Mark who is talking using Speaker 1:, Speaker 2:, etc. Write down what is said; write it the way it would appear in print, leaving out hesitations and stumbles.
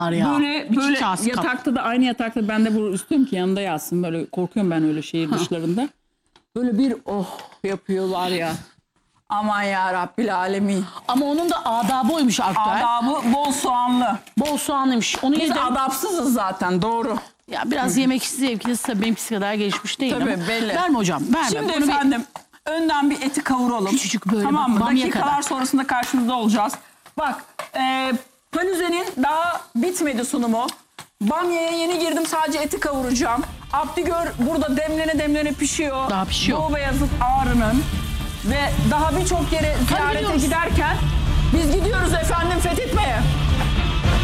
Speaker 1: Ya.
Speaker 2: Böyle yatakta da aynı yatakta ben de bunu istiyorum ki yanında yatsın. Böyle korkuyorum ben öyle şehir dışlarında. Böyle bir yapıyor var ya. Aman ya Rabbil Alemin.
Speaker 1: Ama onun da adabı oymuş Aktar.
Speaker 2: Adabı bol soğanlı.
Speaker 1: Bol soğanlıymış. Onu
Speaker 2: Biz
Speaker 1: yedim.
Speaker 2: adapsızız zaten, doğru.
Speaker 1: Ya biraz yemek zevkiniz tabii benimkisi kadar gelişmiş değil
Speaker 2: Tabii,
Speaker 1: ama.
Speaker 2: belli.
Speaker 1: Verme hocam, verme.
Speaker 2: Şimdi
Speaker 1: Bunu
Speaker 2: efendim önden bir eti kavuralım.
Speaker 1: Küçücük böyle
Speaker 2: tamam mı?
Speaker 1: bamya
Speaker 2: Dakikalar
Speaker 1: kadar.
Speaker 2: sonrasında karşınızda olacağız. Bak Panuze'nin daha bitmedi sunumu. Bamya'ya yeni girdim, sadece eti kavuracağım. Abdigör burada demlene demlene pişiyor.
Speaker 1: Daha pişiyor.
Speaker 2: Doğu Beyazıt Ağrı'nın. Ve daha birçok yere ziyarete
Speaker 1: gidiyoruz.
Speaker 2: giderken biz gidiyoruz efendim fethetmeye.